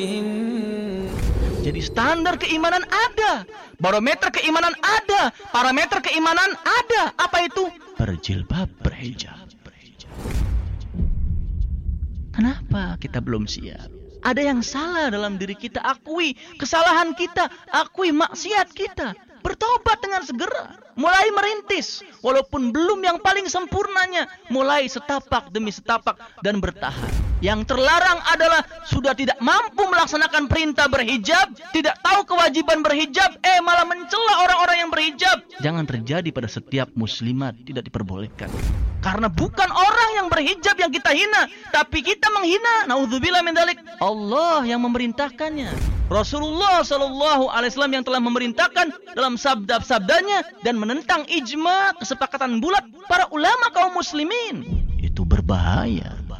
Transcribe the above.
Jadi standar keimanan ada, barometer keimanan ada, parameter keimanan ada. Apa itu? Berjilbab, berhijab. Kenapa kita belum siap? Ada yang salah dalam diri kita, akui kesalahan kita, akui maksiat kita. Bertobat dengan segera, mulai merintis, walaupun belum yang paling sempurnanya, mulai setapak demi setapak dan bertahan. Yang terlarang adalah sudah tidak mampu melaksanakan perintah berhijab, tidak tahu kewajiban berhijab, malah mencela orang-orang yang berhijab. Jangan terjadi pada setiap muslimat, tidak diperbolehkan. Karena bukan orang yang berhijab yang kita hina, tapi kita menghina. Naudzubillah min dzalik. Allah yang memerintahkannya. Rasulullah Shallallahu Alaihi Wasallam yang telah memerintahkan dalam sabda-sabdanya dan menentang ijma, kesepakatan bulat para ulama kaum muslimin. Itu berbahaya.